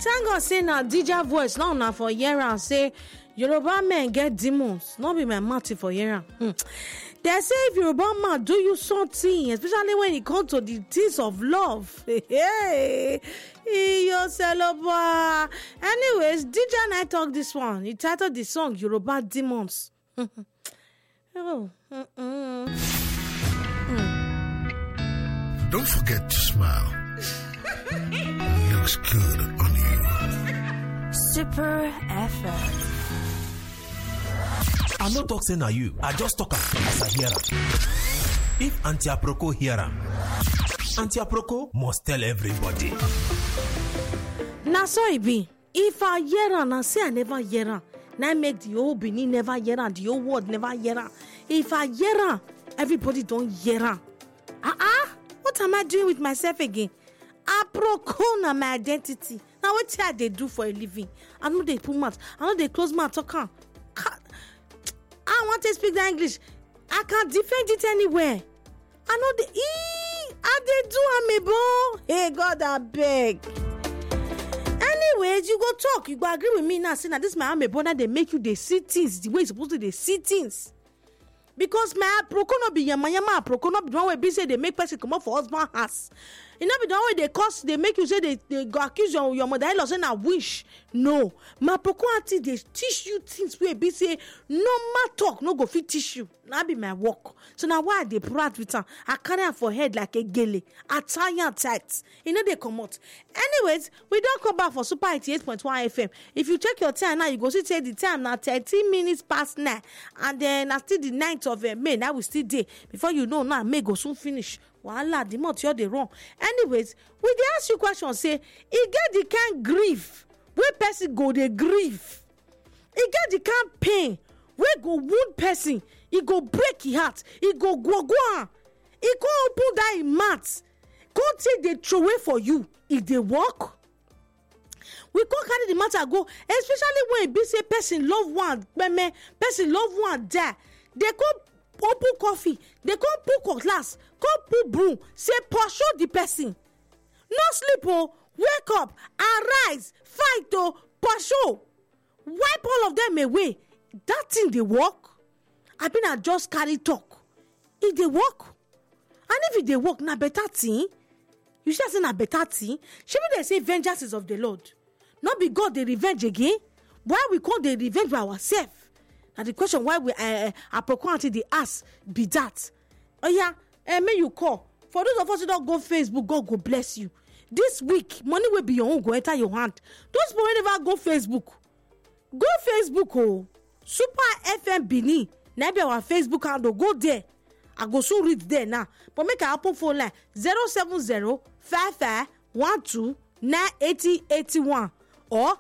Thank God say na DJ voice now na for Yera say Yoruba men get demons. Not be my mouth for Yera. They say if Yoruba man do you something, especially when it comes to the things of love. Hey, yourself. Anyways, DJ and I talk this one. He titled the song Yoruba Demons. Don't forget to smile. It looks good on you. Super FM. I no talk say na you. I just talk as I hear am. If Auntie Aproko hear am, Auntie Aproko must tell everybody. Na so it be. If I hear am, I say I never hear am. Now make the whole Benin never hear am, the whole world never hear am. If I hear am, everybody don't hear am. What am I doing with myself again? Aproko na my identity. Now what I they do for a living? I know they put mouth. I know they close mouth talk am. I want to speak the English. I can't defend it anywhere. I know they do amebo. Hey God, I beg. Anyways, you go talk. You go agree with me now. Say that this my amebo that they make you they see things the way you're supposed to they see things. Because my aproko no be yama aproko no be the one way be say they make person come up for husband house. You know be the one way they cause they make you say they go accuse your mother-in-law saying I wish. No. My aproko auntie they teach you things where be say no matter talk no go fit teach you. That be my work. So now why they proud with her? I carry her for head like a gele. I tie her tight. You know they come out. Anyways, we don't come back for Super 88.1 FM. If you check your time now, you go see say the time now 13 minutes past 9. And then still the 9th of May. Now we still there. Before you know now, May go soon finish. Voila, the month you're the wrong. Anyways, we dey ask you question say, e get the kind grief where person go dey grieve. E get the kind pain where go wound person. E go break his heart. E go go. E go open that in mouth. Go take the throw away for you. If they work, we go carry the matter go. Especially when it be say person love one, person love one die. They come open coffee. They come put cutlass. Come put broom. Say pursue the person. No sleep oh. Wake up. Arise. Fight oh. Pursue. Wipe all of them away. That thing they work. I been I just carry talk. If they work. And if they work, na better thing. You should say na better thing. Shouldn't they say vengeance is of the Lord? Not be God they revenge again. Why we call the revenge by ourselves? Now the question why we Aproko until they ask be that. Oh yeah, may you call. For those of us who don't go Facebook, God go bless you. This week, money will be your own, go enter your hand. Those people who never go Facebook. Go Facebook, oh. Super FM Benin. Now be our Facebook handle. Go there. I go soon read there now. But make an Apple phone line 070-5512-98081 or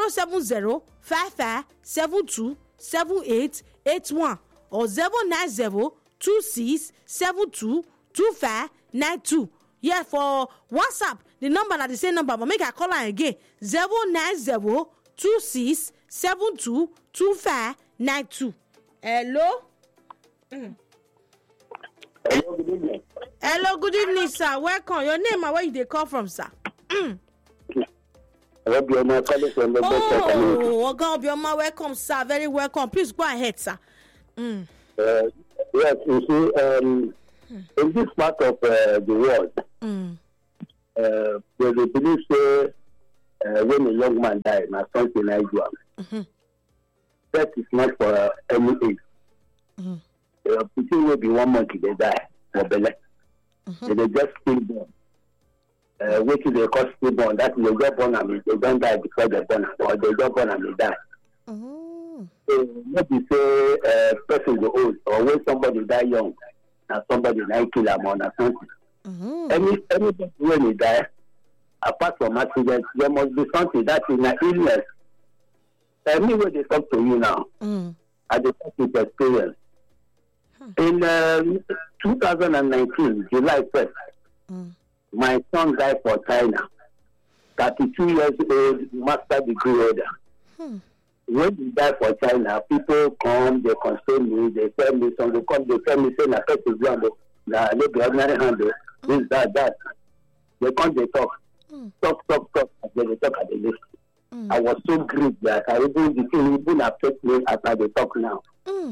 070-5572-7881 or 090-2672-2592. Yeah, for WhatsApp, the number is the same number, but make a call again 090-2672-2592. Hello? Hello, good evening. Hello, good evening, sir. Welcome. Your name and where you dey call from, sir? Obioma, calling from the Oga Obioma, welcome, sir. Very welcome. Please go ahead, sir. Yes, you see, in this part of the world, they believe say when a young man dies, na something like that. That is not for any age. People will be 1 month they die for belly. They just still born. Which is they call stillborn. That is they get born and they don't die before they born, or they get born and they die. So maybe say person go old, or when somebody die young, and somebody like kill them or something. Anybody when he die, apart from accident, there must be something that is an illness. Anyway, they talk to you now. I just with experience. In 2019, July 1st, my son died for China. 32 years old, master degree holder. When he died for China, people come, they console me, they tell me, some they come, they tell me, say, na first example, na no be ordinary handle, this, that. They come, they talk. Talk, as they talk at the list. I was so grieved that I even affect me as I talk now.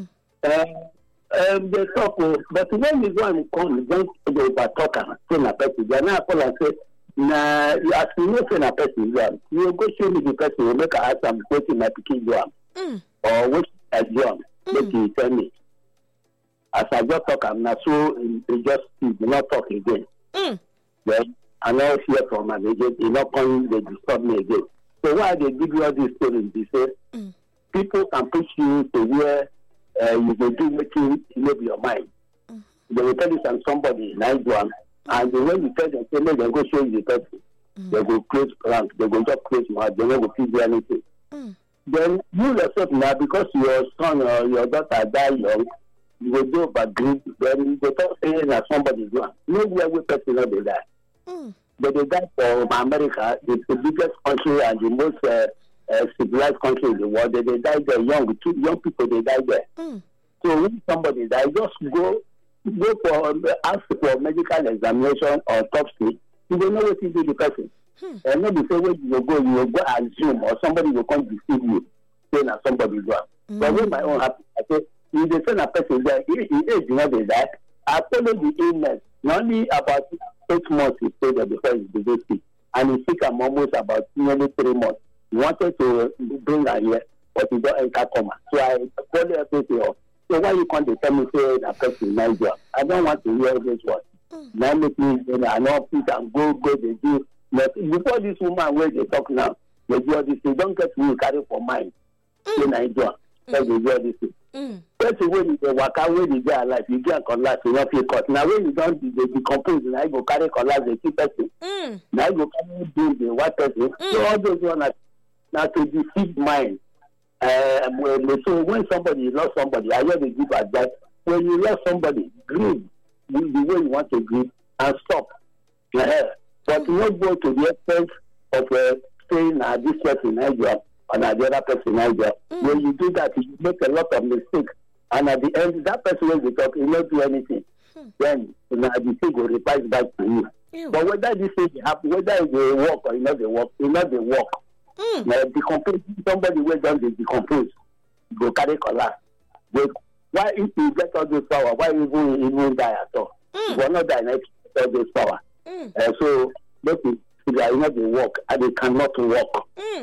They talk, but when you go and come, don't over talk and say na person. They now call and say, nah, as you know, say na person do am. You go show me the person, you make I ask am wetin my pikin do am, or wetin I do am, make you tell me. As I just talk am now, so he just speak, he not talk again. Then I now hear from him again, he not come, they disturb me again. So why they give you all these stories? They say people can push you to where you will do making live your mind. They will tell you somebody nice one, and when you tell them, say, no, they go show you the person. They go close blank, they go just close mouth, they don't go do anything. Then you yourself now, because your son or your daughter die young, you will do over grief, then they talk saying that somebody's one. Nowhere we person not they die. But they die for America, it's the biggest country and the most civilized country in the world. They die there young, young people they die there. So when somebody dies, just go for ask for medical examination or autopsy. You don't know what to do the person. And not before when you will go assume or somebody will come deceive you, saying that somebody do. But when my own happen, I say, if they send a person there, he is not that. I follow the illness. Not only about 8 months he stayed there before he began sick, and he sick almost about nearly 3 months. He wanted to bring her here, but he don't enter coma. So I called the person. So why you can't tell me say that person Nigeria? I don't want to hear this one. Now make me I know people and go they do. But before this woman where they talk now, they do all this thing. Don't get me carry for mind. In Nigeria, they do all this thing. That's the way they work out when you get alive. You get collapse, you not feel cut. Now when you don't they decompose, now you go carry collapse, they keep person. Now you go carry do the white person. So all those ones now to deceive mind. So when somebody lost somebody, I hear they give advice. When you lost somebody, grieve the way you want to grieve and stop. But not go to the extent of saying this person in Nigeria and the other person in Nigeria. When you do that, you make a lot of mistakes. And at the end, that person will be talking, he not do anything. Then the thing will reply back to you. But whether this thing happen, whether they work or not they work, they work. Now decompose somebody who does the decompose, go carry collapse. Why if you get all this power, why even die at all? You will not die next to all this power. So let me figure out not they work and they cannot work.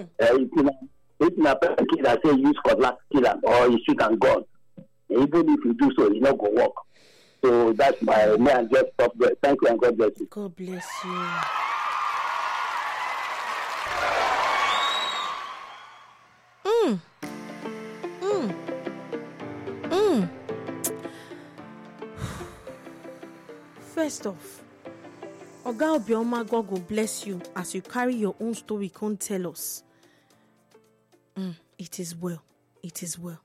If a person kid that say use cutlass kill him or you shoot and gun, even if you do so, you not go work. So that's my man. Just stop there. Thank you and God bless you. God bless you. First off, Oga Obioma, God will bless you as you carry your own story, come tell us. It is well. It is well.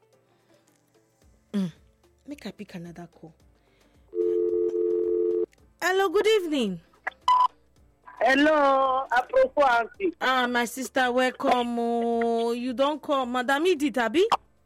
Make I pick another call. Hello, good evening. Hello, apropos auntie. My sister, welcome. You don't come, Madam Edith, Abi?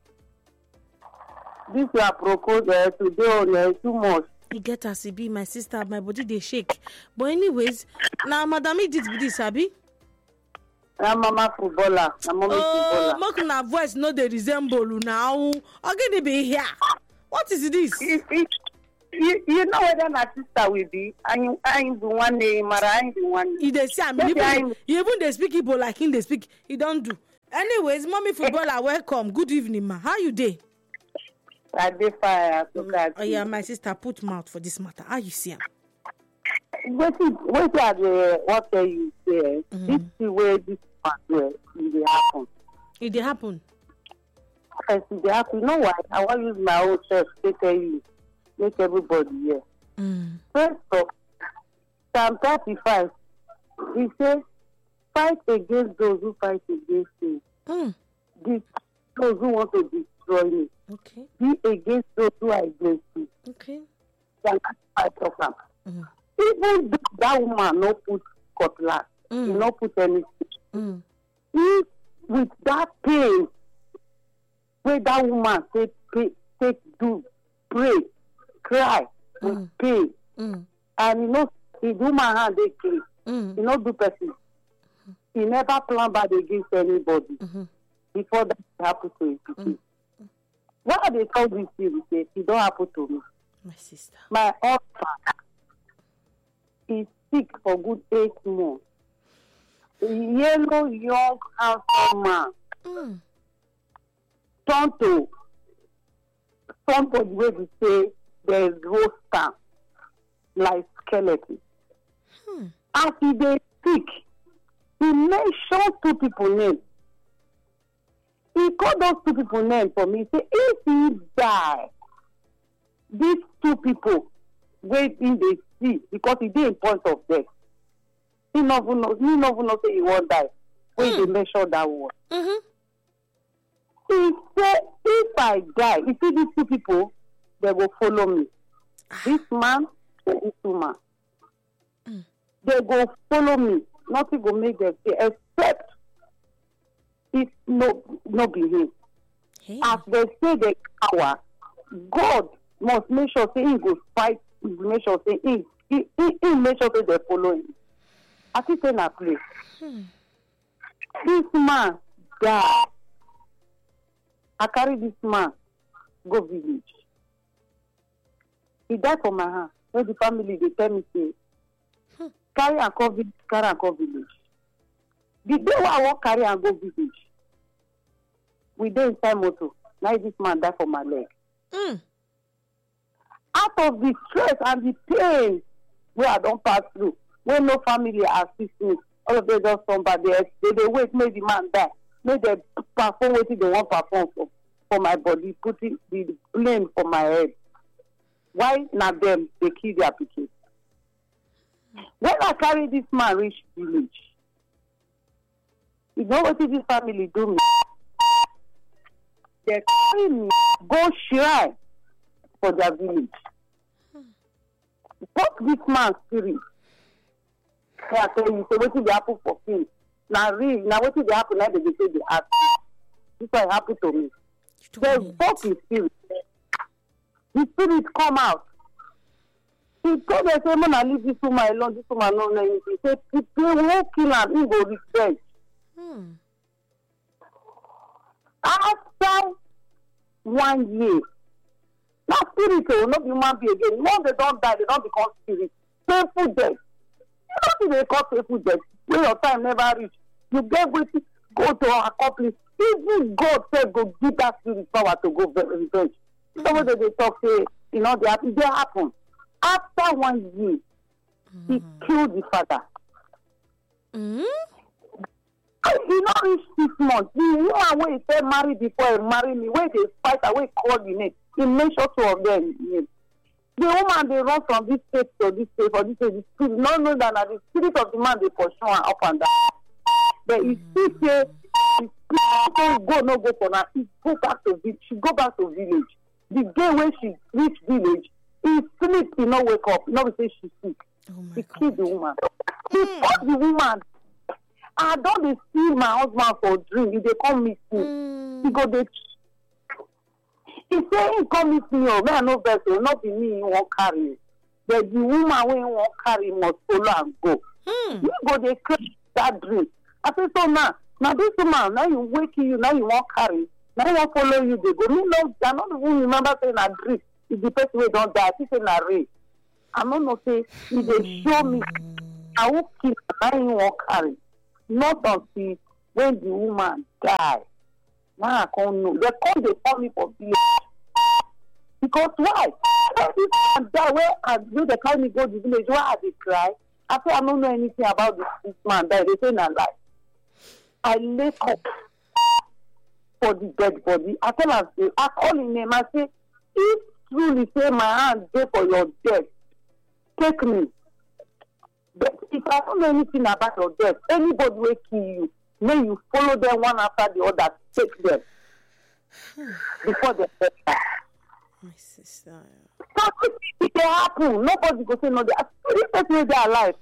This is apropos today on too much. You get as it be, my sister, my body they shake. But anyways, now Madam Edith be this, Abi? I'm mama footballer. I'm mommy footballer. Make na voice no dey resemble now. Again they be here. What is this? You know whether my sister will be. I'm the one name, I'm the one. He dey say, even they speak Igbo like him they speak. He don't do. Anyways, mommy footballer, welcome. Good evening, ma. How you dey? I dey fire. Oh yeah, my sister put mouth for this matter. How you see him? What are the what you say? This is the way this matter it happen. It happen. Yes, it happen. You know why? I want to use my own self to tell you, make everybody hear. First of Psalm 35, he says, fight against those who fight against me. Those who want to destroy me. Okay. Be against those who are against me. Okay. Fight of them. Even though that woman no put cutlass, he no put anything. If with that pain, where that woman take do, pray, cry, with pain, and the woman hand they clean, do person. he never plan bad against anybody before that happened to his pikin. Why they call this thing? Say it don't happen to me. My sister. My husband is sick for good 8 months. A yellow, young, handsome man turn to somebody where they say there is roster like skeleton. As he dey sick, he mentioned 2 people names. He called those 2 people names for me. Say if he die, these 2 people waiting they see because he dey in point of death. He never know say he won't die. When they mention that word. He said, if I die, you see these 2 people, they will follow me. This man and this woman. They go follow me. Nothing will make them say, except if no be him. Hey. As they say the power, God must make sure say he go fight, make sure say he make sure say they follow him. I think in a place. This man died. I carry this man go village. He died for my hand. When the family they tell me say carry and go village. The day when I want carry and go village, we dey inside motor. Now this man die for my leg. Out of the stress and the pain where I don't pass through, when no family assist me, all of them just somebody else. They wait, make the man die. Make them perform what they want perform for my body, putting the blame for my head. Why not them? They kill their pikin. When I carry this man reach village, you know what this family do me? They carry me go shrine for their village. What this man's spirit? I tell you, so what did happen for him? Now what did happen? Now they say they happen. This what happened to me. They spoke his spirit. His spirit come out. He told us, "I'm gonna leave this woman alone. This woman no know anything." He said, "If they won't kill him, he will retrench." After 1 year, that spirit will not be human being again. Once they don't die, they don't become spirit. Painful death. You don't think they call painful death. When your time never reach, you get with it, go to accomplish. Even God said, "Go give that spirit power to go revenge." Somebody they talk say, you know, they happen. After 1 year, he killed the father. He not reach 6 months. The woman when he said marry before he marry me, when they fight away, call the name. He made sure 2 of them name. The woman they run from this state to this state, for this state, the spirit, not know that the spirit of the man they pursue her up and down. But he still say, the spirit no go for now. He go back to village. She go back to village. The day when she reach village, he sleep, he not wake up. Not say she sick. He kill the woman. He fought the woman. I don't see my husband for dream. If they come meet me, he go they. He say he come meet me. Oh, man, no vessel. Not be me. He won't carry. But the woman when he won't carry must follow and go. He go they create that dream. I say so now this woman now you wake you now you won't carry. Now you won't follow you. They go. Me no. I don't even remember saying a dream. If the person wey don't die, he say na rape. I don't know say if they show me, I will kill. Now you won't carry. Not until when the woman die. Now I can't know. They call me for village. Because why? When this man die, where they carry me go to the village, why I they cry? I say I don't know anything about this man die. They say na lie. I lay up for the dead body. I tell her, I call him name. I say, if truly say my hand dey for your death, take me. But if I don't know anything about your death, anybody will kill you. May you follow them one after the other, take them before they die. My sister. So if they happen, nobody go say no. The spirit wey they alive.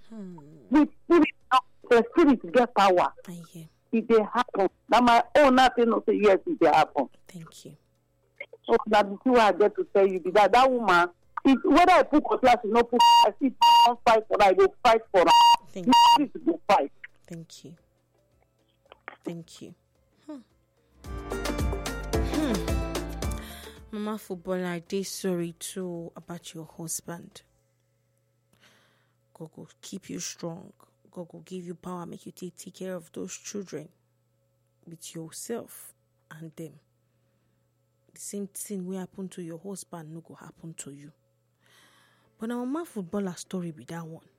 The spirit get power. If they happen, now my own nothing no say yes. If they happen, thank you. So that the two I get to tell you that woman. Whether I put cutlass or not put, I see don't fight for her. I will fight for her. Thank you. Go fight. Thank you. Thank you. Mama Footballer, I dey sorry too about your husband. God will keep you strong. God will give you power, make you take care of those children with yourself and them. The same thing will happen to your husband, no go happen to you. But now Mama Footballer story be that one.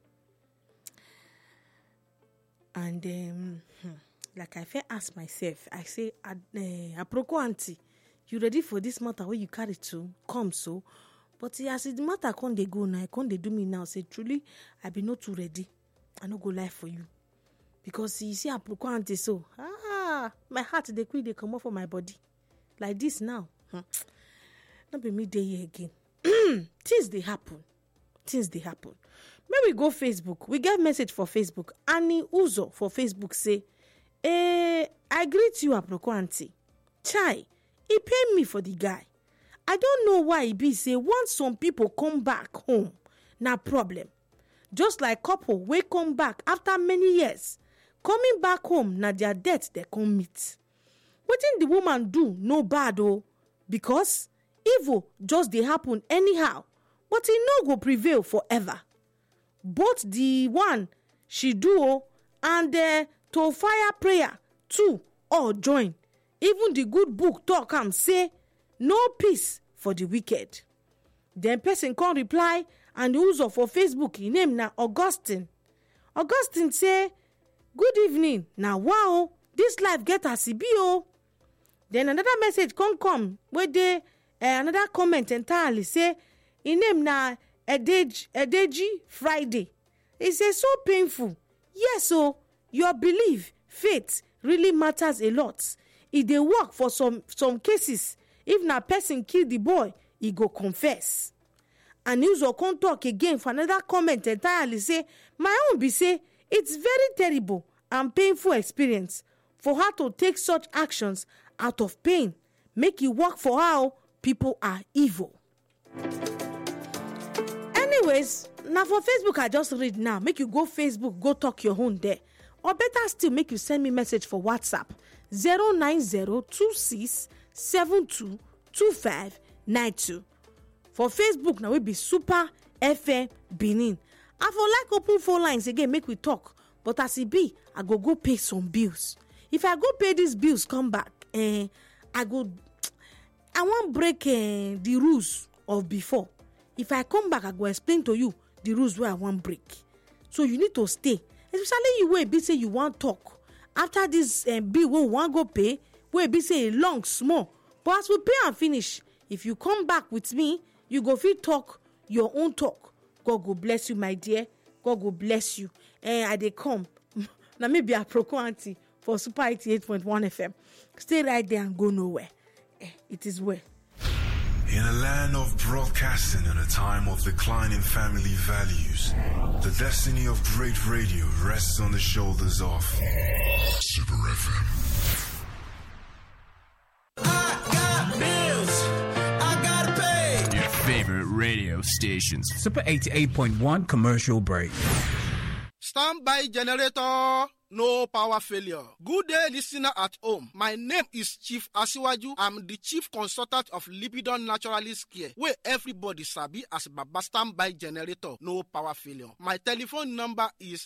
And like I first ask myself, I say, Aproko auntie, you ready for this matter where you carry to come so? But as the matter can't they go now, can't they do me now? Say truly, I be not too ready. I no go lie for you. Because you see Aproko auntie so, my heart they quick they come off of my body. Like this now. Not be me day here again. Things they happen. Maybe we go Facebook. We get message for Facebook. Annie Uzo for Facebook say, I greet you, Aproko auntie. Chai, he paid me for the guy. I don't know why he be say once some people come back home, na problem. Just like couple we come back after many years. Coming back home, na their death they come meet. Wetin the woman do no bad oh, because evil just dey happen anyhow, but e no go prevail forever. Both the one she do and to fire prayer too all join. Even the good book talk am say no peace for the wicked. Then person can't reply and the user for Facebook he name na Augustine. Augustine say good evening. Now wow, this life get as e be oh. Then another message come where they another comment entirely say he name na Edeji Friday. He say so painful. Yes, so your belief, faith really matters a lot. If they work for some cases, if na person kill the boy, he go confess. And news or come talk again for another comment entirely say, my own be say, it's very terrible and painful experience for her to take such actions out of pain. Make it work for how people are evil. Anyways, now for Facebook, I just read now. Make you go Facebook, go talk your own there. Or better still, make you send me message for WhatsApp 09026722592. For Facebook, now we be Super FM Benin. I for like open phone lines again, make we talk. But as it be, I go pay some bills. If I go pay these bills, come back, I won't break the rules of before. If I come back, I go explain to you the rules where I won't break. So you need to stay. Especially you will be say you want talk. After this bill, we want go pay, we be say long, small. But as we pay and finish, if you come back with me, you go fit talk your own talk. God go bless you, my dear. God go bless you. I dey come. Now maybe Aproko auntie for Super 88.1 FM. Stay right there and go nowhere. It is well. In a land of broadcasting and a time of declining family values, the destiny of great radio rests on the shoulders of Super FM. I got bills. I gotta pay. Your favorite radio stations. Super 88.1 commercial break. Standby generator. No power failure. Good day, listener at home. My name is Chief Asiwaju. I'm the chief consultant of Libidon Naturalist Care, where everybody sabi as Baba Standby generator. No power failure. My telephone number is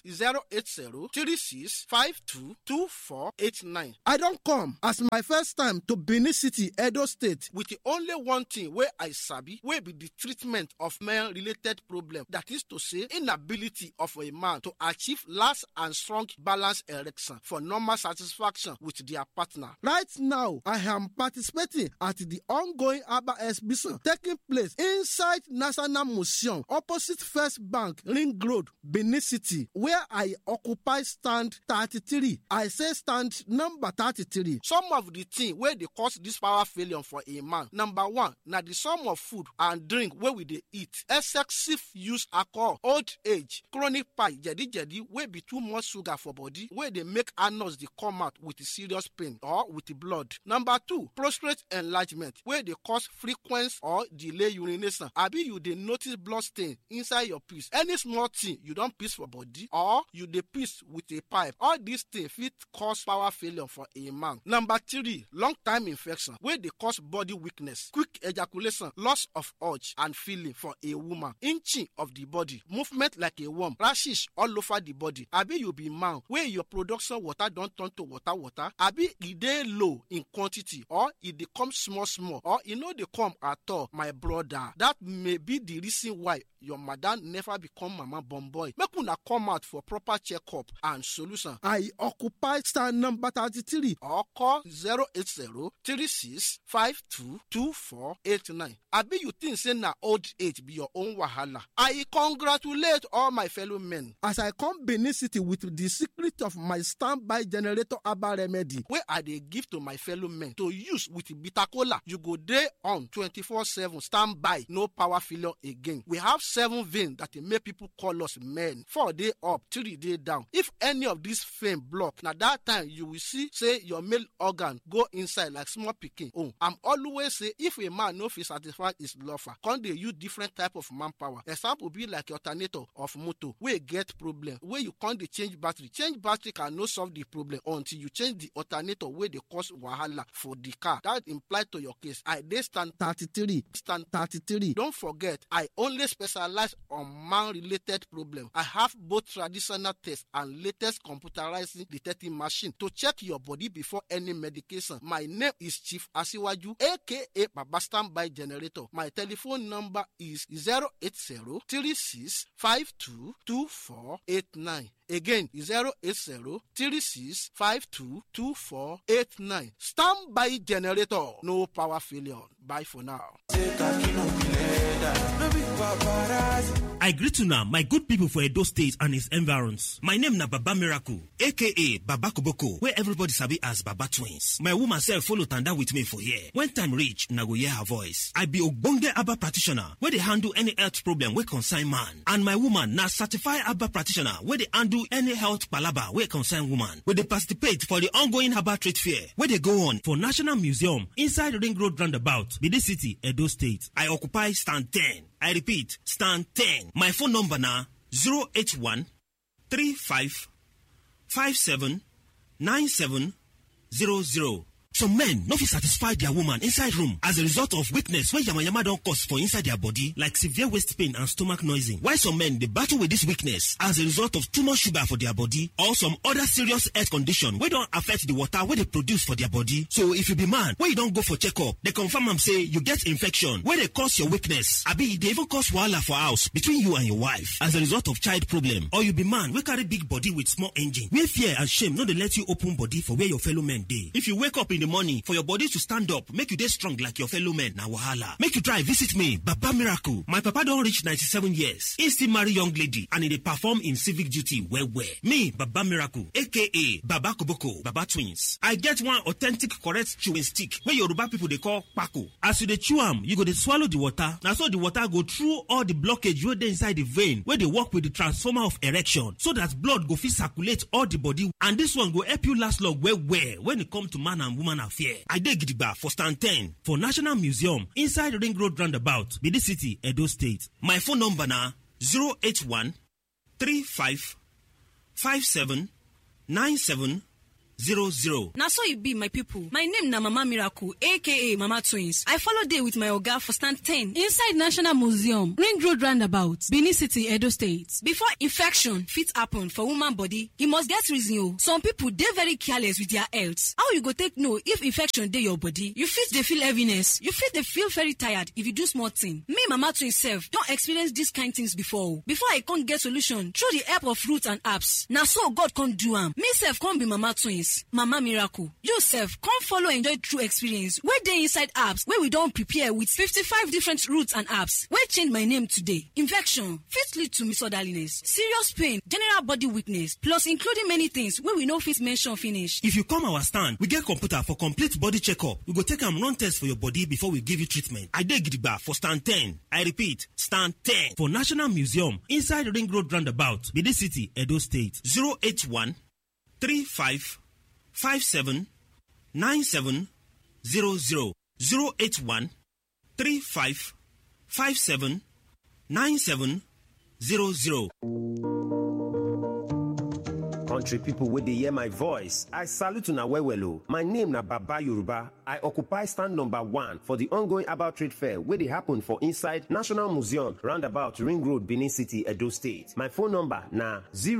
080-3652-2489. I don't come as my first time to Benin City, Edo State, with the only one thing where I sabi, where be the treatment of male-related problem. That is to say, inability of a man to achieve last and strong balance erection for normal satisfaction with their partner. Right now, I am participating at the ongoing ABBA exhibition taking place inside National Museum opposite First Bank, Ring Road, Benin City, where I occupy stand 33. I say stand number 33. Some of the things where they cause this power failure for a man. Number one, now the sum of food and drink where we they eat, excessive use alcohol, old age, chronic pie, jadi where be too much sugar for body. body where they make anus they come out with serious pain or with the blood. Number 2, prostate enlargement where they cause frequent or delay urination. Abi you dey notice blood stain inside your piss. Any small thing you don't piss for body or you dey piss with a pipe. All these things fit cause power failure for a man. Number 3, long time infection where they cause body weakness, quick ejaculation, loss of urge and feeling for a woman, inching of the body, movement like a worm, rashes all over the body. Abi you be man where your production water don't turn to water. Abi e dey low in quantity or e dey come small or e no dey come at all, my brother. That may be the reason why your madam never become mama born boy. Make una come out for proper checkup and solution. I occupy stand number 33 or call 080-3652-2489. Abi you think say na old age be your own wahala? I congratulate all my fellow men as I come Benin City with the secret of my standby generator herbal remedy where I dey give to my fellow men to use with bitter kola. You go dey on 24/7 standby, no power failure again. We have 7 veins that make people call us men. 4 day up, 3 day down. If any of these veins block, now that time you will see say your male organ go inside like small pikin. Oh, I'm always say if a man no fit satisfy his lover, can they use different type of manpower? Example be like alternator of motor where get problem where you can't change battery. Change battery can no solve the problem until you change the alternator where they cause wahala for the car. That imply to your case. I dey stand 33. Don't forget, I only specialize on man-related problem. I have both traditional tests and latest computerized detecting machine to check your body before any medication. My name is Chief Asiwaju, aka Baba Standby Generator. My telephone number is 080-3652-2489. Again, 080-3652-2489. Standby Generator. No power failure. Bye for now. I greet you now, my good people for Edo State and its environs. My name na Baba Miracle, aka Baba Koboko, where everybody sabi as Baba Twins. My woman self follow tanda with me for here. When time reach, na go hear her voice. I be ogbonge Abba practitioner, where they handle any health problem where concern man. And my woman na certified Abba practitioner, where they handle any health palaba where concern woman. Where they participate for the ongoing Abba trade fair, where they go on for National Museum inside Ring Road Roundabout, Benin City, Edo State. I occupy stand 10. I repeat, stand 10. My phone number na 081 35 57 97 00. Some men no fit satisfy their woman inside room as a result of weakness wey yamayama don cause for inside their body like severe waist pain and stomach noising. While some men dey battle with this weakness as a result of too much sugar for their body or some other serious health condition wey don affect the water wey dey produce for their body. So if you be man wey you don go for checkup, they confirm am say you get infection wey dey cause your weakness, abi e dey even cause wahala for house between you and your wife as a result of child problem. Or you be man wey carry big body with small engine where fear and shame no dey let you open body for where your fellow men dey. If you wake up in the morning for your body to stand up, make you dey strong like your fellow men, na wahala. Make you try visit me, Baba Miracle. My papa don reach 97 years. He still marry young lady and he dey perform in civic duty well. Me, Baba Miracle, aka Baba Koboko, Baba Twins. I get one authentic correct chewing stick wey Yoruba people dey call kpako. As you dey chew am, you go dey swallow the water. Na so the water go through all the blockage wey dey inside the vein wey dey work with the transformer of erection, so that blood go fit circulate all the body, and this one go help you last long well when it come to man and woman affair. I dey gidigba for stand 10 for National Museum inside Ring Road Roundabout, Benin City, Edo State. My phone number na 081 35 57 97 00. Now so you be my people. My name na Mama Miracle, aka Mama Twins. I follow day with my oga for stand 10 inside National Museum, Ring Road Roundabout, Benin City, Edo State. Before infection fit happen for woman body, e must get reason o. Some people dey very careless with their health. How you go take know if infection dey your body? You fit dey feel heaviness. You fit dey feel very tired if you do small thing. Me, Mama Twins self don experience these kind things before. Before I can't get solution through the help of roots and herbs. Now so God can't do am. Me self can't be Mama Twins. Mama Miracle. You self come follow enjoy true experience where they inside apps where we don't prepare with 55 different roots and apps where change my name today. Infection fit lead to misorderliness, serious pain, general body weakness, plus including many things where we no fit mention finish. If you come our stand, we get computer for complete body checkup. We go take am run test for your body before we give you treatment. I dey gidigba for stand 10. I repeat, stand 10 for National Museum inside Ring Road Roundabout, Benin City, Edo State. 081 35 57 97 00 081 35 57 97 00. Country people wey dey hear my voice, I salute una well well o. My name na Baba Yoruba. I occupy stand number 1 for the ongoing Herbal Trade Fair wey dey happen for inside National Museum roundabout Ring Road, Benin City, Edo State. My phone number na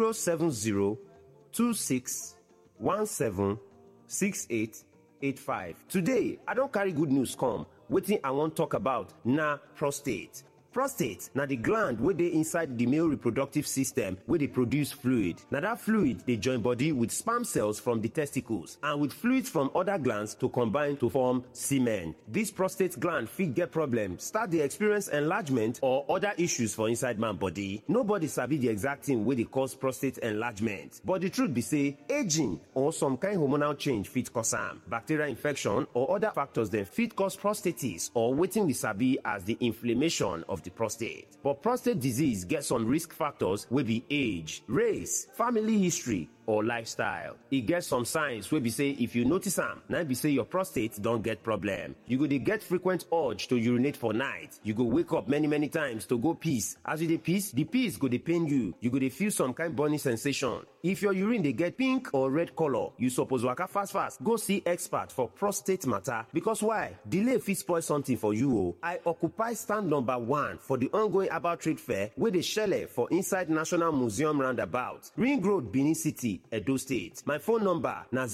07026176885. Today, I don carry good news come. Wetin I wan talk about na prostate. Prostate na the gland wey dey inside the male reproductive system wey dey produce fluid. Na that fluid dey join body with sperm cells from the testicles and with fluids from other glands to combine to form semen. This prostate gland fit get problem, start dey experience enlargement or other issues for inside man body. Nobody sabi the exact thing wey dey cause prostate enlargement, but the truth be say aging or some kind hormonal change fit cause am. Bacterial infection or other factors dem fit cause prostatitis or wetin we sabi as the inflammation of the prostate. But prostate disease get some risk factors wey be age, race, family history, or lifestyle. E get some signs wey be say if you notice am, na be say your prostate don get problem. You go dey get frequent urge to urinate for night. You go wake up many times to go piss. As you dey piss, the piss go dey pain you. You go dey feel some kind burning sensation. If your urine dey get pink or red color, you suppose waka fast go see expert for prostate matter, because why? Delay fit spoil something for you o. I occupy stand number 1 for the ongoing Herbal Trade Fair wey dey shele for inside National Museum roundabout, Ring Road, Benin City, Edo State. My phone number na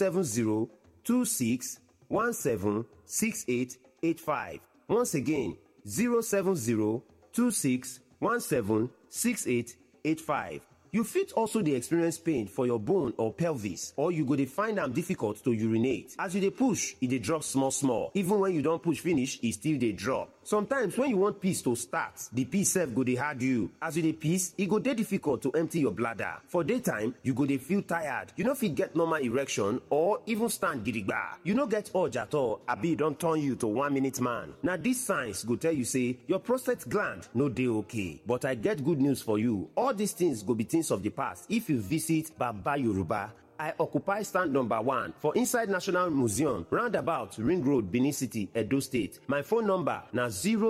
07026176885. Once again, 07026176885. You fit also dey experience pain for your bone or pelvis, or you go dey find am difficult to urinate. As you dey push, e dey drop small. Even when you don push finish, e still dey drop. Sometimes when you want piss to start, the piss sef go dey hard you. As you dey piss, e go dey difficult to empty your bladder. For daytime, you go dey feel tired. You no fit get normal erection or even stand gidigba. You no get urge at all, abi e don turn you to 1-minute man. Na these signs go tell you say your prostate gland no dey okay. But I get good news for you. All these things go be things of the past if you visit Baba Yoruba. I occupy stand number 1 for inside National Museum, roundabout Ring Road, Benin City, Edo State. My phone number na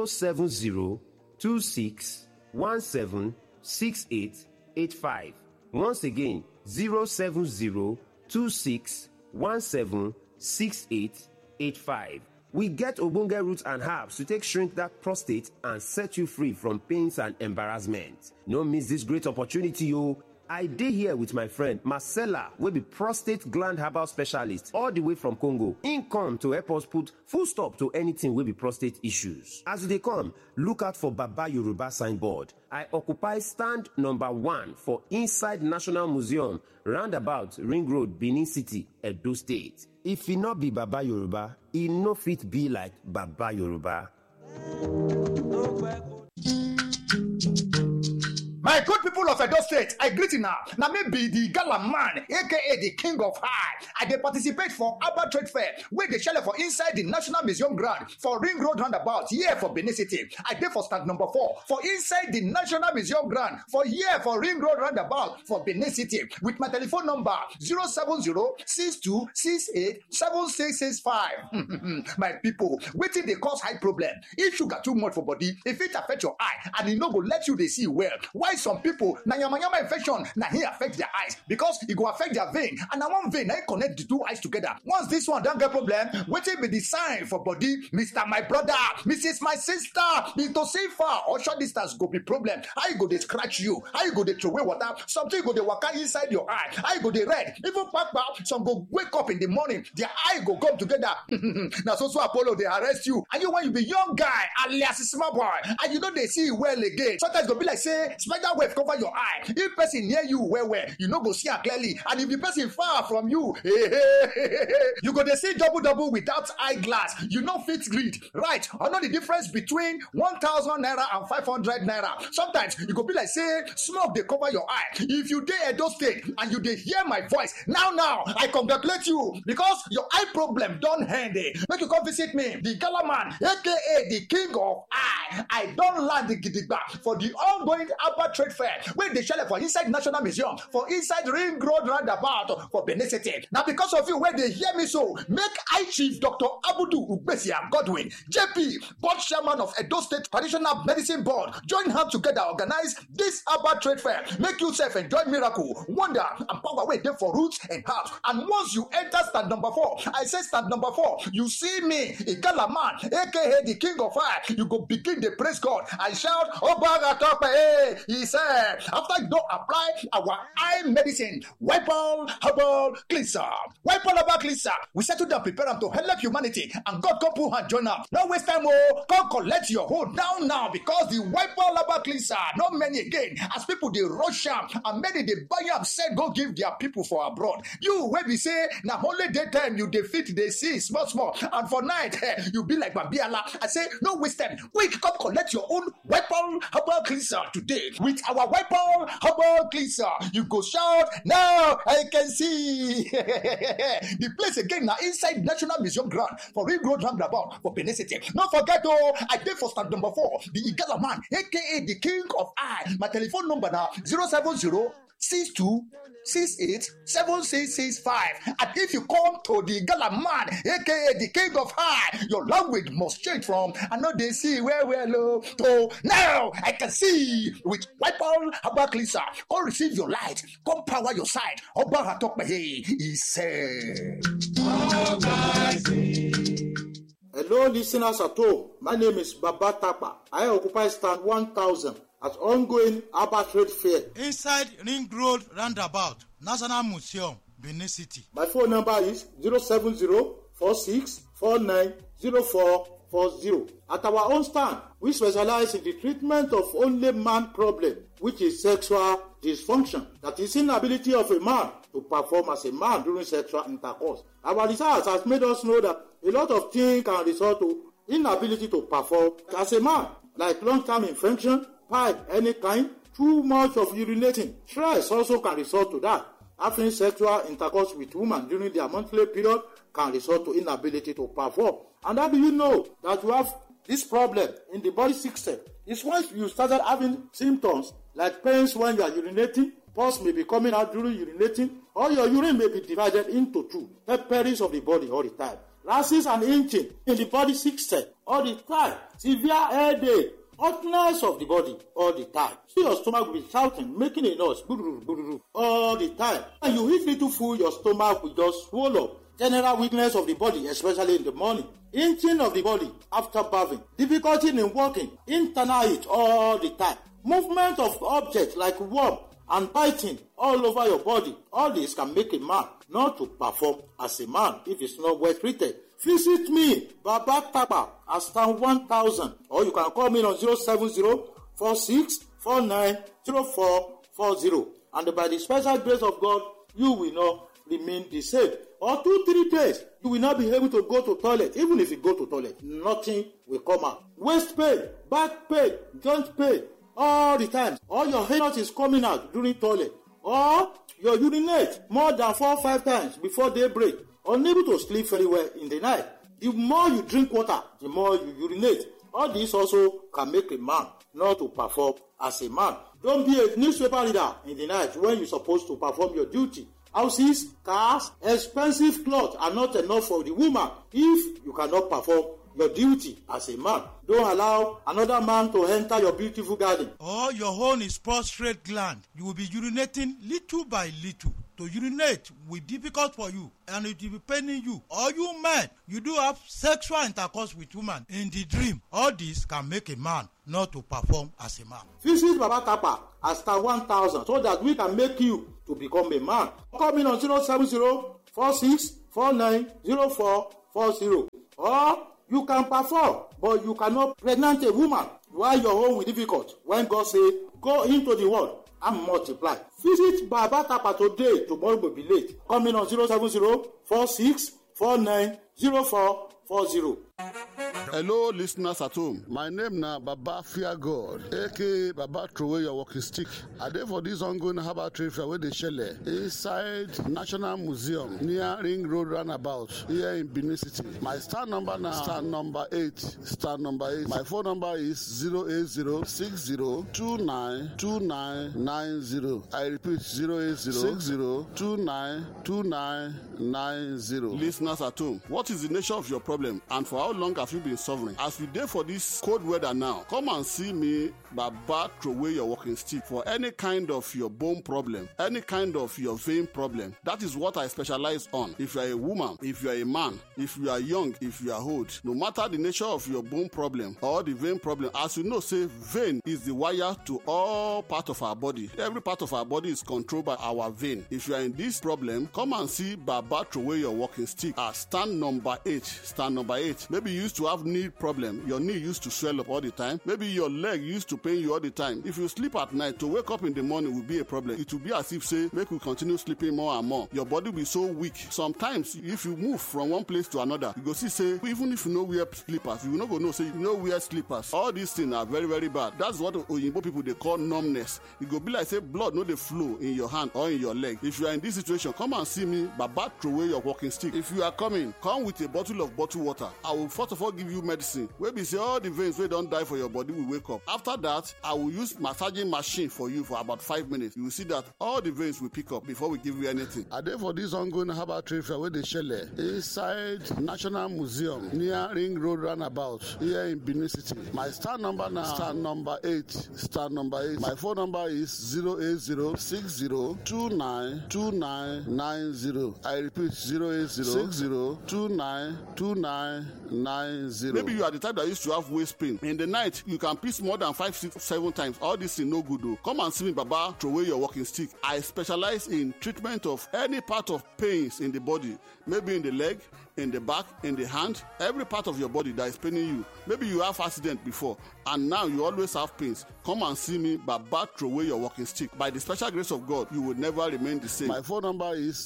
07026176885. Once again, 07026176885. We get ogbonge roots and herbs to take shrink that prostate and set you free from pains and embarrassment. No miss this great opportunity, o. I dey here with my friend Marcella, wey be prostate gland herbal specialist all the way from Congo. Im come to help us put full stop to anything wey be prostate issues. As you dey come, look out for Baba Yoruba signboard. I occupy stand number 1 for inside National Museum, roundabout Ring Road, Benin City, Edo State. If e no be Baba Yoruba, e no fit be like Baba Yoruba. My good people of Edo State, I greet you now. Now maybe the gala man, aka the king of high. I dey participate for Herbal Trade Fair, where they shell for inside the National Museum ground for Ring Road roundabout, here for Benin City. I dey for stand number 4 for inside the National Museum ground for here for Ring Road roundabout for Benin City with my telephone number 070-6268-7665. My people, wetin dey cause high problem? If sugar too much for body, if it affect your eye and e no go let you dey see well. Why some people na yamayama infection na here affect their eyes, because e go affect their vein, and na one vein na connect the two eyes together. Once this one don get problem, wetin be the sign for body? Mr. My brother, Mrs. My sister, to see far or short distance go be problem. How you go dey scratch you? How you go dey throw away water? Something go dey waka inside your eye. How you go dey red? Even kpakpa, some go wake up in the morning, their eye go come together. Na so Apollo dey arrest you, and you when you be young guy alias small boy, and you no dey see well again. Sometimes go be like say spider web cover your eye. If person near you well, you no go see am clearly, and if the person far from you, you go dey see double without eyeglass. You no fit read, right? Or know the difference between 1,000 naira and 500 naira. Sometimes you go be like say smoke dey cover your eye. If you dey Edo State and you dey hear my voice now, I congratulate you, because your eye problem don end. Make you come visit me, the Gala man, aka the king of eye. I don land the gidigba for the ongoing Herbal Trade Fair wey dey shele for inside National Museum for inside Ring Road roundabout for Benin City. Na because of you wey dey hear me so, make I Chief Dr. Abudu Ugbesia Godwin, JP, board chairman of Edo State Traditional Medicine Board, join hands together organize this herbal trade fair. Make you sef enjoy miracle, wonder, and power wey dey for roots and herbs. And once you enter stand number 4, I say stand number 4, you see me, Igala man, aka the King of Fire, you go begin to praise God and shout, Obaga Tope, hey, he said, after you don't apply our eye medicine, wipe all herbal cleanser, wipe all herbal cleanser, we settle down, prepare them to help humanity, and God come put hand join up. No waste time, oh, come collect your hold down now, because the wipe all herbal cleanser, not many again, as people they rush am and many they buy am, said go give their people for abroad. You where we say now only daytime you defeat they see small, and for night you be like Babiala. I say no waste time, quick come collect your own weapon herbal cleanser today. With our weapon herbal cleanser, you go shout now I can see. The place again now inside National Museum ground for Ring Road roundabout for Benin City. Don't forget I did for stand number 4, the Igala man, aka the King of Eye. My telephone number now 070-6268-7665. And if you come to the Gala man, aka the King of High, your language must change from I know they see where low to now I can see with wipe all herbal cleanser. Come receive your light, come power your side. Oba Hatokpe, he said. Hello, listeners at home. My name is Baba Tapa. I occupy stand 1000 at ongoing herbal trade fair inside Ring Road roundabout, National Museum, Benin City. My phone number is 070-4649-0440. At our own stand, we specialize in the treatment of only man problem, which is sexual dysfunction. That is inability of a man to perform as a man during sexual intercourse. Our research has made us know that a lot of things can result to inability to perform as a man, like long-term infection, pipe any kind, too much of urinating. Stress also can result to that. Having sexual intercourse with women during their monthly period can result to inability to perform. And how do you know that you have this problem in the body system? It's once you started having symptoms like pains when you are urinating, pus may be coming out during urinating, or your urine may be divided into two, periods of the body all the time. Rashes and itching in the body system all the time. Severe headache, hotness of the body all the time. See your stomach will be shouting, making a noise all the time. And you eat little food, your stomach will just swallow. General weakness of the body, especially in the morning. Itching of the body after bathing. Difficulty in walking. Internal heat all the time. Movement of objects like worm and biting all over your body. All this can make a man not to perform as a man if it's not well treated. Visit me, Baba Tapa, at stand 1000, or you can call me on 070-4649-0440. And by the special grace of God, you will not remain the same. Or 2-3 days, you will not be able to go to toilet. Even if you go to toilet, nothing will come out. Waist pain, back pain, joint pain, all the time. Or your hair is coming out during toilet. Or you urinate more than 4 or 5 times before daybreak. Unable to sleep very well in the night. The more you drink water, the more you urinate. All this also can make a man not to perform as a man. Don't be a newspaper reader in the night when you're supposed to perform your duty. Houses, cars, expensive clothes are not enough for the woman if you cannot perform your duty as a man. Don't allow another man to enter your beautiful garden. Or your own is prostate gland. You will be urinating little by little. To urinate will be difficult for you and it will be paining you. Or you men, you do have sexual intercourse with women in the dream. All this can make a man not to perform as a man. Visit Baba Tapa at star 1000 so that we can make you to become a man. Call me on 070-4649-0440. Or you can perform, but you cannot pregnant a woman while your home will be difficult. When God say, go into the world and multiply. Visit Baba Tapa today. Tomorrow will be late. Come in on 070-4649-0440. Hello, listeners at home. My name na Baba Fear God, aka Baba Throway Your Walking Stick. I dey for this ongoing herbal trade fair wey dey shele inside National Museum near Ring Road Roundabout here in Benin City. My stand number na stand number 8. Stand number 8. My phone number is 08060292990. I repeat 08060292990. Listeners at home, what is the nature of your problem and for how long have you been suffering? As we dey for this cold weather now, come and see me, Baba Throway Your Walking Stick, for any kind of your bone problem, any kind of your vein problem. That is what I specialize on. If you are a woman, if you are a man, if you are young, if you are old, no matter the nature of your bone problem or the vein problem, as you know, say vein is the wire to all parts of our body. Every part of our body is controlled by our vein. If you are in this problem, come and see Baba Throway Your Walking Stick at stand number 8. Stand number 8. Maybe you used to have knee problem. Your knee used to swell up all the time. Maybe your leg used to pain you all the time. If you sleep at night, to wake up in the morning will be a problem. It will be as if, say, make you continue sleeping more and more. Your body will be so weak. Sometimes, if you move from one place to another, you go see, say, even if you know wear slippers, you no go know, say, you know wear slippers. All these things are very, very bad. That's what Oyinbo people, they call numbness. It go be like, say, blood no dey flow in your hand or in your leg. If you are in this situation, come and see me, Baba Throway Your Walking Stick. If you are coming, come with a bottle of bottled water. I will first of all give you medicine. Wey be say all the veins wey don die for your body will wake up. After that, I will use massaging machine for you for about 5 minutes. You will see that all the veins will pick up before we give you anything. I dey for this ongoing herbal trade fair wey dey shele inside National Museum near Ring Road Roundabout here in Benin City. My stand number na stand number 8. Stand number 8. My phone number is 08060292990. I repeat 08060292990. Maybe you are the type that used to have waist pain. In the night, you can piss more than 5, 6, 7 times. All this is no good though. Come and see me, Baba Throway Your Walking Stick. I specialize in treatment of any part of pains in the body. Maybe in the leg, in the back, in the hand, every part of your body that is paining you. Maybe you have accident before and now you always have pains. Come and see me, Baba Throway Your Walking Stick. By the special grace of God, you will never remain the same. My phone number is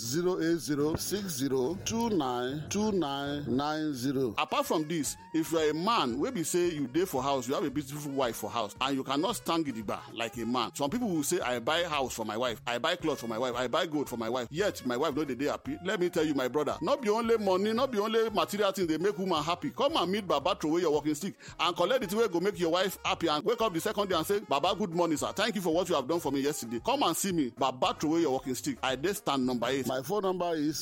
08060292990. Apart from this, if you are a man, wey be say you dey for house, you have a beautiful wife for house, and you cannot stand gidigba like a man. Some people will say, I buy house for my wife, I buy clothes for my wife, I buy gold for my wife, yet my wife no dey happy. Let me tell you, my brother, not be only money, not be only material things they make woman happy. Come and meet Baba Throway Your Walking Stick and collect the thing wey go make your wife happy and wake up the second day and say, Baba, good morning, sir. Thank you for what you have done for me yesterday. Come and see me, Baba Throway Your Walking Stick. I dey stand number 8. My phone number is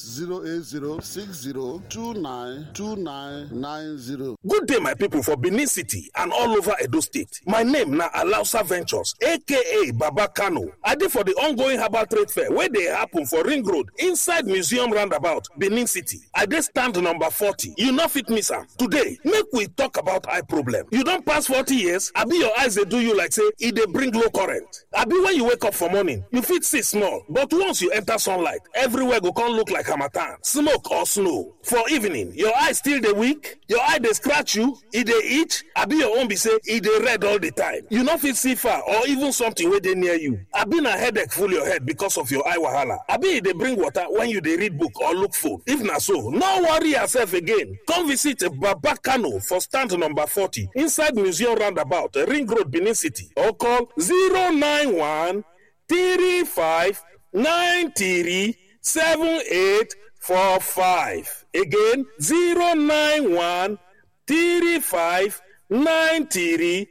08060292990. Good day, my people for Benin City and all over Edo State. My name na Alausa Ventures, aka Baba Kano. I dey for the ongoing herbal trade fair where they happen for Ring Road inside Museum Roundabout, Benin City. I dey stand number 40. You no fit miss am. Today, make we talk about eye problem. You don pass 40 years, abi your eyes dey do you like say e dey bring low current. Abi when you wake up for morning, you fit see small, but once you enter sunlight, everywhere go come look like harmattan, smoke or snow. For evening, your eye still dey weak, your eye dey scratch you, e dey itch, abi your own be say e dey red all the time. You no fit see far or even something wey dey near you. Abi na headache full your head because of your eye wahala. Abi e dey bring water when you dey read book or look phone. If na so, no worry yourself again. Come visit Baba Kano for stand number 40 inside Museum Roundabout, Ring Road, Benin City, or call 091 35 93 7845. Again, 091 35 93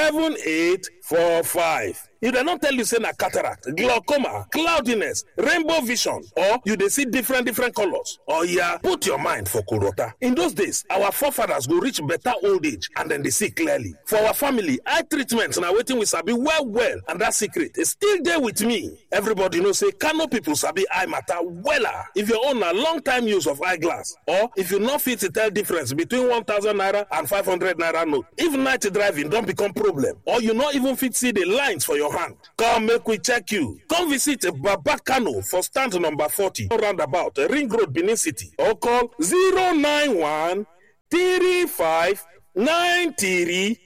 7845. If they don't tell you say na cataract, glaucoma, cloudiness, rainbow vision, or you dey see different colors, or put your mind for Kurota. In those days, our forefathers go reach better old age and then they see clearly. For our family, eye treatment na wetin we sabi well, and that secret is still there with me. Everybody knows say Kano people sabi eye matter wella. If you own a long time use of eyeglass, or if you no fit to tell difference between 1,000 naira and 500 naira note, if night driving don't become problem, or you not even fit see the lines for your hand, come make we check you. Come visit Baba Kano for stand number 40 roundabout Ring Road, Benin City, or call 091 35 93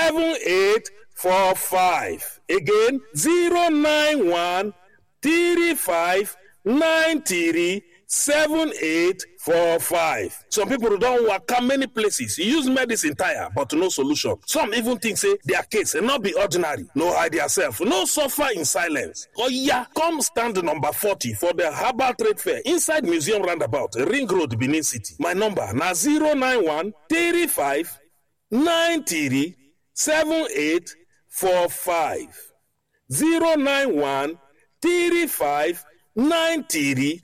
7845. Again, 091 35 93 7845. Some people don't waka many places, use medicine tire, but no solution. Some even think say their case not be ordinary. No hide yourself, no suffer in silence. Oh yeah, come stand number 40 for the Herbal Trade Fair inside Museum Roundabout, Ring Road, Benin City. My number na 091 35 93 7845. 091 35 93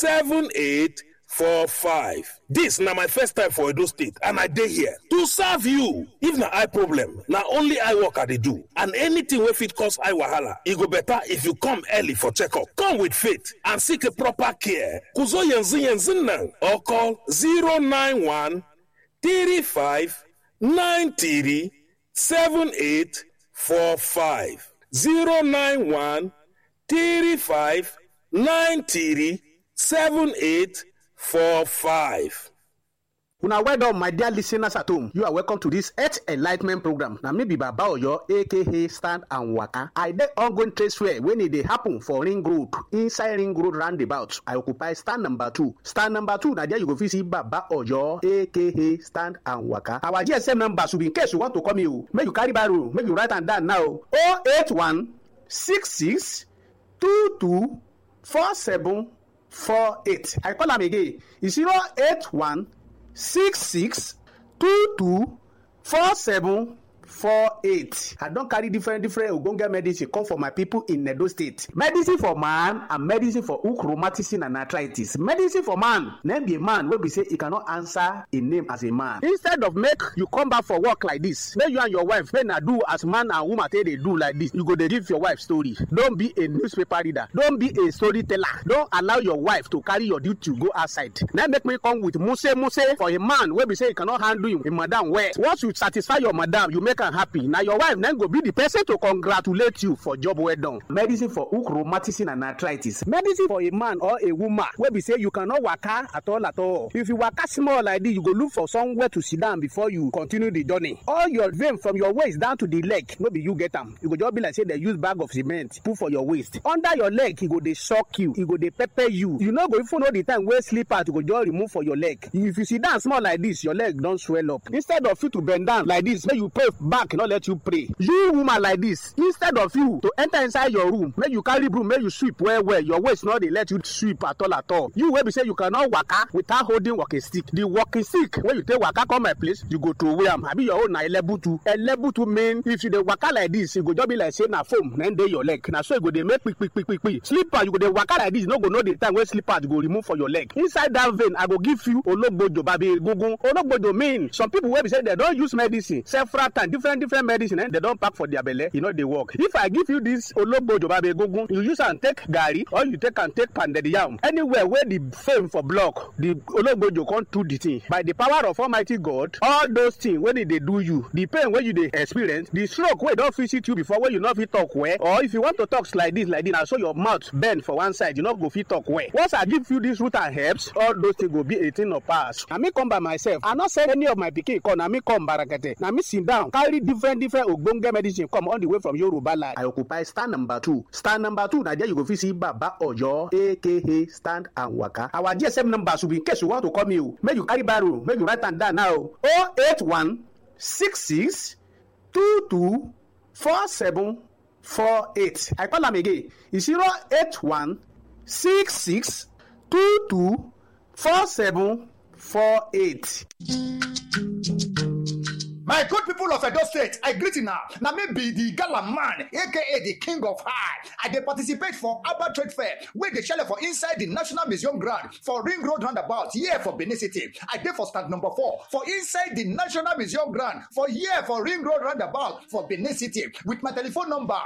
7845. This na my first time for Edo State and I dey here to serve you. If na eye problem, na only eye work I dey do. And anything wey fit cause eye wahala, e go better if you come early for checkup. Come with faith and seek a proper care. Kuzo yenzi or call 091 35 93 7845. 091 35 93 7845. Una well done, my dear listeners at home. You are welcome to this Earth Enlightenment program. Na me be Baba Oyo, aka Stand and Waka. I dey ongoing trade fair when e dey happen for Ring Road, inside Ring Road roundabout. I occupy stand number 2. Stand number 2, na there you go fit see Baba Oyo, aka Stand and Waka. Our GSM number should be in case you want to call me. Make you carry barrow, make you write am down now. 081 66 22 4748. I call am again. It's 081 66 22 4748. I don carry different ogbonge medicine come for my people in Edo State. Medicine for man and medicine for hook rheumatism and arthritis. Medicine for man, name be a man wey be say e cannot answer a name as a man. Instead of make you come back for work like this, make you and your wife make na do as man and woman take dey do like this. You go dey give your wife story. Don be a newspaper reader. Don be a storyteller. Don allow your wife to carry your duty go outside. Now make me come with muse for a man wey be say e cannot handle him, a madam well. Once you satisfy your madam, you make am happy. Na your wife then go be the person to congratulate you for job well done. Medicine for hook rheumatism and arthritis. Medicine for a man or a woman wey be say you cannot waka at all. If you waka small like this, you go look for somewhere to sit down before you continue the journey. All your vein from your waist down to the leg, no be you get am. You go just be like say they use bag of cement put for your waist. Under your leg, e go dey shock you. E go dey pepper you. You no go even know the time wey slipper to go just remove for your leg. If you sit down small like this, your leg don swell up. Instead of you to bend down like this, make you pray back, no let you pray. You woman like this, instead of you to enter inside your room, make you carry broom, make you sweep well. Your waist no dey let you sweep at all. You wey be say you cannot waka without holding walking stick. The walking stick wey you take waka come my place, you go throw away am. Abi your own na elebutu. Elebutu mean if you dey waka like this, e go just be like say na foam na dey your leg. Na so e go dey make quick. Slipper you go dey waka like this, you no go know the time wey slipper go remove for your leg. Inside that vein, I go give you ologbojo babi egungun. Ologbojo mean some people wey be say they don use medicine several times, different medicine, and they don pack for their belle, e no dey work. If I give you this ologbojo babi egungun, you use am take garri or you take pounded yam. Anywhere where the fame for block, the ologbojo come do the thing. By the power of Almighty God, all those things wey dey do you, the pain wey you dey experience, the stroke wey don visit you before wey you no fit talk well, or if you want to talk like this, na so your mouth bend for one side, you no go fit talk well. Once I give you this root and herbs, all those things go be a thing of past. Na me come by myself. I no send any of my pikin come. Na me come barakete. Na me sit down, carry different ogbonge medicine come all the way from Yoruba land. I occupy stand number 2. Stand number 2, na there you go fit see Baba Oyo, aka Stand and Waka. Our GSM number should be in case you want to call me. Make you carry barrow, make you write am down now. 081 66 22 4748. I call am again. It's 081 66 22 4748. My good people of Edo State, I greet you now. Now me be the gala man, aka the king of high. I dey participate for Herbal Trade Fair, where they shell for inside the National Museum ground for Ring Road roundabout, here for Benin City. I dey for stand number 4 for inside the National Museum ground for here for Ring Road roundabout for Benin City with my telephone number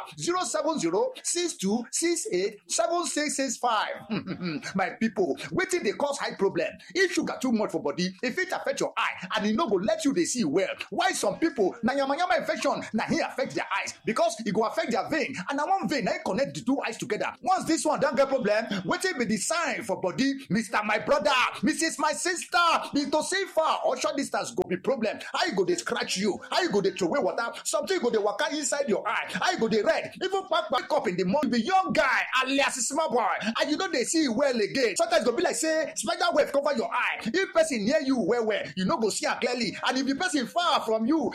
070-6268-7665. My people, wetin dey cause high problem? If sugar too much for body, if it affect your eye and e no go let you dey see well, why Why some people na yamayama infection na here affect their eyes because it go affect their vein and na one vein na connect the two eyes together. Once this one don't get problem, wetin be the sign for body? Mr. My brother, Mrs. My sister, to see far or short distance go be problem. How you go dey scratch you? How you go dey throw away water? Something go dey waka inside your eye. How you go dey red? Even back up in the morning, be young guy alias small boy, and you know they see well again. Sometimes go be like say spider web cover your eye. If person near you well, you no go see am clearly, and if the person far from you,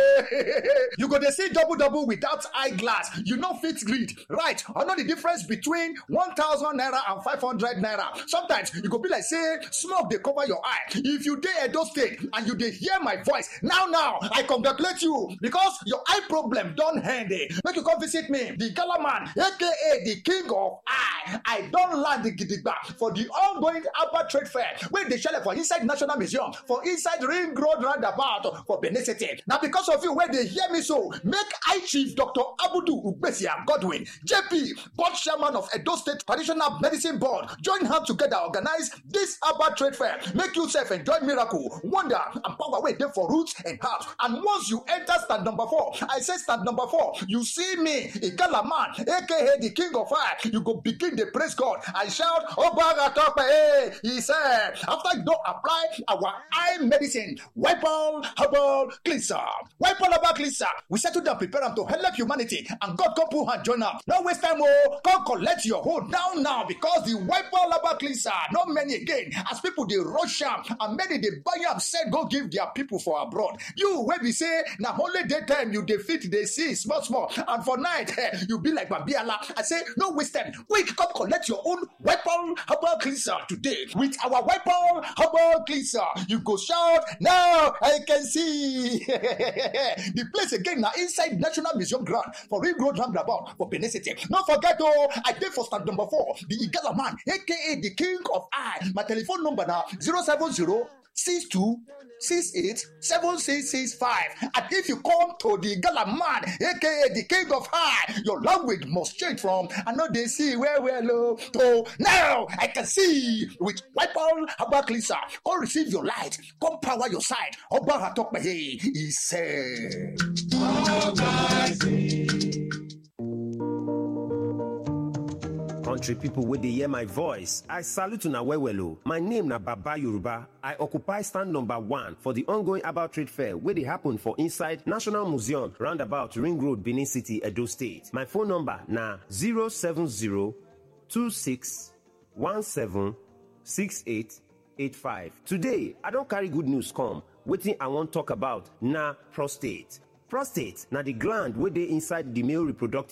you go dey see double without eyeglass. You no fit read. Right? I know the difference between 1,000 naira and 500 naira. Sometimes you go be like say smoke dey cover your eye. If you dey Edo State and you dey hear my voice now, I congratulate you because your eye problem don end. Make you come visit me, the Gala man, aka the king of eye. I don land the gidigba for the ongoing Abba Trade Fair wey dey shele for inside National Museum, for inside Ring Road roundabout for Benin City. Na because of you wey dey hear me so, make Eye Chief Dr. Abudu Ugbesia Godwin, JP, board chairman of Edo State Traditional Medicine Board, join hands together organize this Abba Trade Fair. Make yourself enjoy miracle, wonder, and power wey dey for roots and herbs. And once you enter stand number 4, I say stand number 4, you see me, Igala man, aka the king of fire, you go begin the praise God and shout, Obaga Tope, hey, he said, after you don't apply our eye medicine, wipe all herbal cleanser, we settle down, prepare them to help humanity, and God come put hand join up. No waste time, come collect your hold now, because the wipe all herbal cleanser, not many again, as people they rush am and many they buy am, said go give their people for abroad. You where we say now only daytime you defeat they see small, and for night you be like Babiala. I say no waste time. Quick, come collect your own weapon herbal cleanser today. With our weapon herbal cleanser, you go shout now. I can see the place again now inside National Museum ground for Ring Road roundabout for Benin City. Don't forget I did for stand number 4, the Igala man, aka the king of eye. My telephone number now 070-6268-7665. And if you come to the Gala man, aka the king of high, your language must change from I know they see well low to now I can see with wipe all herbal cleanser. Come receive your light, come power your side. Oba Atokpe, he said. Country people wey dey hear my voice, I salute una well. My name na Baba Yoruba. I occupy stand number 1 for the ongoing About Trade Fair wey dey happen for inside National Museum, roundabout Ring Road, Benin City, Edo State. My phone number na 070-2617-6885. Today, I don carry good news come. Wetin I wan talk about na prostate. Prostate na the gland wey dey inside the male reproductive